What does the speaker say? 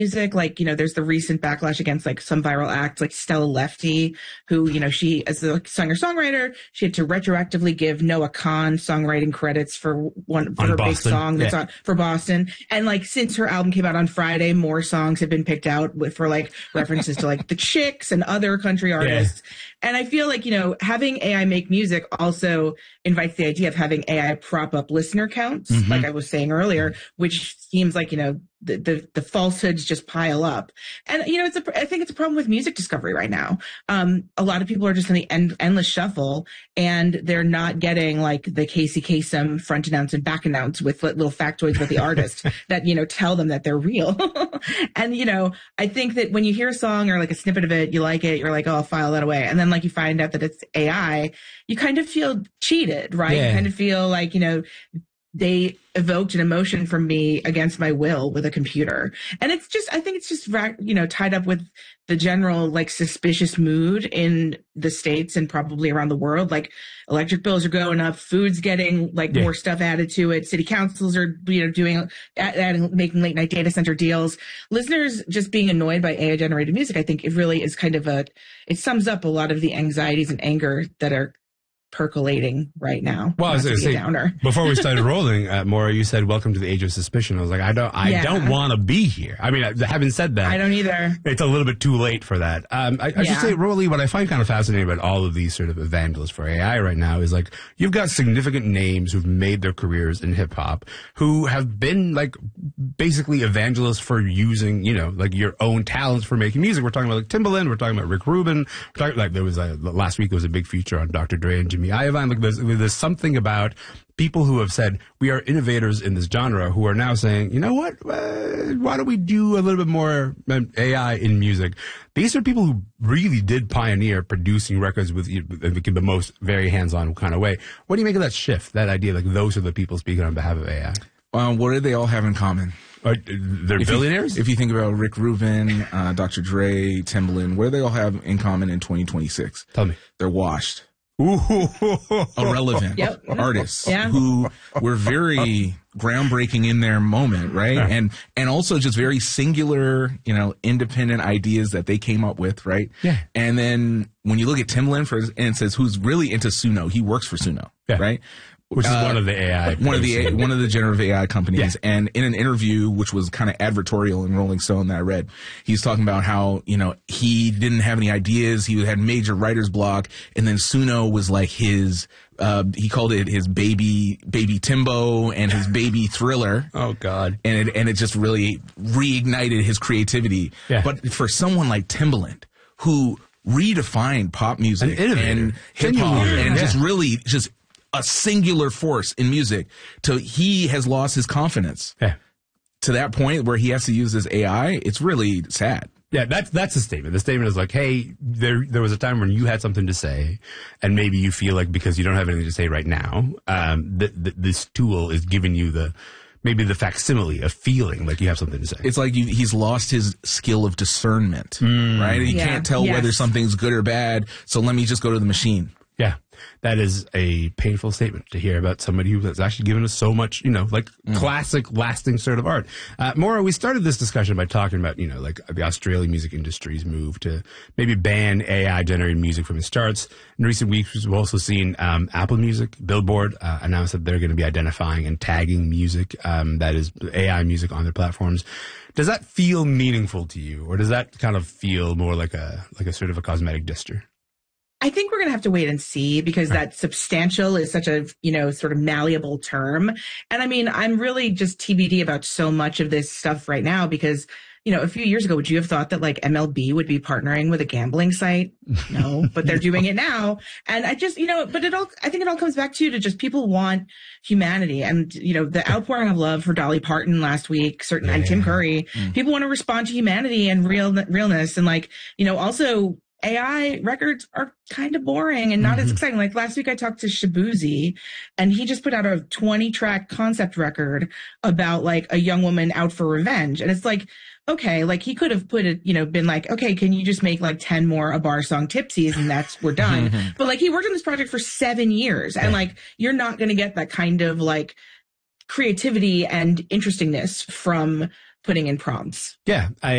music. Like, there's the recent backlash against like some viral acts, like Stella Lefty, who, she, as a singer-songwriter, she had to retroactively give Noah Kahan songwriting credits for her big song that's on for Boston. And like, since her album came out on Friday, more songs have been picked out for like references to like the Chicks and other country artists. Yeah. And I feel like, having AI make music also invites the idea of having AI prop up listener counts, like I was saying earlier, which seems like, the falsehoods just pile up. And, I think it's a problem with music discovery right now. A lot of people are just in the endless shuffle, and they're not getting like the Casey Kasem front announce and back announce with little factoids with the artist that, tell them that they're real. And, I think that when you hear a song or like a snippet of it, you like it, you're like, oh, I'll file that away. And then like you find out that it's AI, you kind of feel cheated, right? Yeah. You kind of feel like, they evoked an emotion from me against my will with a computer. And I think it's just, tied up with the general like suspicious mood in the States and probably around the world. Like electric bills are going up, food's getting like more stuff added to it. City councils are, making late night data center deals. Listeners just being annoyed by AI generated music, I think it really is kind of it sums up a lot of the anxieties and anger that are percolating right now. Well, I was going to say, before we started rolling, Maura, you said, welcome to the age of suspicion. I was like, I don't want to be here. I mean, having said that, I don't either. It's a little bit too late for that. I should say, Rolly, what I find kind of fascinating about all of these sort of evangelists for AI right now is like, you've got significant names who've made their careers in hip hop who have been like basically evangelists for using, like your own talents for making music. We're talking about like Timbaland. We're talking about Rick Rubin. We're talking like there was last week there was a big feature on Dr. Dre and Jimmy Iovine. Like there's something about people who have said we are innovators in this genre who are now saying, you know what, why don't we do a little bit more AI in music? These are people who really did pioneer producing records with the most very hands-on kind of way. What do you make of that shift, that idea, like those are the people speaking on behalf of AI? What do they all have in common? They're billionaires? If you think about Rick Rubin, Dr. Dre, Timbaland, what do they all have in common in 2026? Tell me. They're washed. Irrelevant artists who were very groundbreaking in their moment, right? And also just very singular, independent ideas that they came up with, right? Yeah. And then when you look at Timbaland, and it says who's really into Suno, he works for Suno, right? Which is one of the AI, one of the generative AI companies. Yeah. And in an interview, which was kind of advertorial in Rolling Stone that I read, he's talking about how, he didn't have any ideas. He had major writer's block. And then Suno was like his, he called it his baby Timbo and his baby Thriller. Oh God. And it just really reignited his creativity. Yeah. But for someone like Timbaland, who redefined pop music and hip hop and just really just a singular force in music, he has lost his confidence to that point where he has to use this AI. It's really sad. Yeah, that's the statement. The statement is like, hey, there was a time when you had something to say, and maybe you feel like because you don't have anything to say right now, this tool is giving you maybe the facsimile of feeling like you have something to say. It's like he's lost his skill of discernment, right? He can't tell whether something's good or bad, so let me just go to the machine. Yeah, that is a painful statement to hear about somebody who has actually given us so much, classic, lasting sort of art. Maura, we started this discussion by talking about, like the Australian music industry's move to maybe ban AI-generated music from its charts. In recent weeks, we've also seen Apple Music, Billboard, announce that they're going to be identifying and tagging music that is AI music on their platforms. Does that feel meaningful to you, or does that kind of feel more like a sort of a cosmetic gesture? I think we're going to have to wait and see, because that substantial is such a, sort of malleable term. And I mean, I'm really just TBD about so much of this stuff right now, because, a few years ago, would you have thought that like MLB would be partnering with a gambling site? No, but they're doing it now. And I just, but I think it all comes back to just people want humanity. And, the outpouring of love for Dolly Parton last week, and Tim Curry, people want to respond to humanity and realness. And like, also, AI records are kind of boring and not as exciting. Like last week I talked to Shabuzi, and he just put out a 20-track concept record about like a young woman out for revenge. And it's like, okay, like he could have put it, been like, okay, can you just make like 10 more A Bar Song Tipsies and we're done. But like he worked on this project for 7 years, and like you're not going to get that kind of like creativity and interestingness from putting in prompts. Yeah.